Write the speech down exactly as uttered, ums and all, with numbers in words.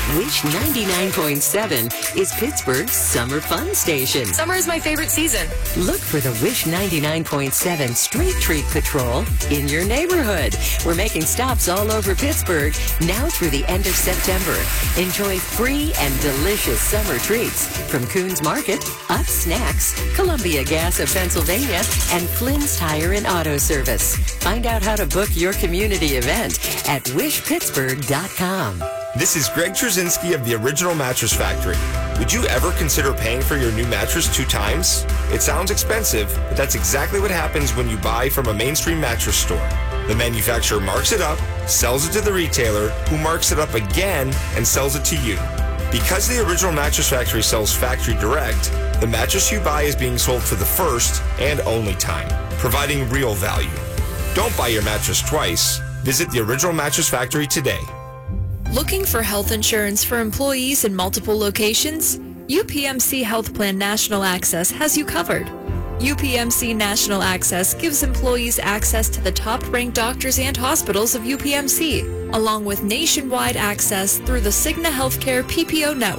Wish ninety-nine point seven is Pittsburgh's summer fun station. Summer is my favorite season. Look for the Wish ninety-nine point seven Street Treat Patrol in your neighborhood. We're making stops all over Pittsburgh now through the end of September. Enjoy free and delicious summer treats from Coons Market, Up Snacks, Columbia Gas of Pennsylvania, and Flynn's Tire and Auto Service. Find out how to book your community event at wish pittsburgh dot com. This is Greg Trzynski of the Original Mattress Factory. Would you ever consider paying for your new mattress two times? It sounds expensive, but that's exactly what happens when you buy from a mainstream mattress store. The manufacturer marks it up, sells it to the retailer, who marks it up again and sells it to you. Because the Original Mattress Factory sells factory direct, the mattress you buy is being sold for the first and only time, providing real value. Don't buy your mattress twice. Visit the Original Mattress Factory today. Looking for health insurance for employees in multiple locations? U P M C Health Plan National Access has you covered. U P M C National Access gives employees access to the top-ranked doctors and hospitals of U P M C, along with nationwide access through the Cigna Healthcare P P O network.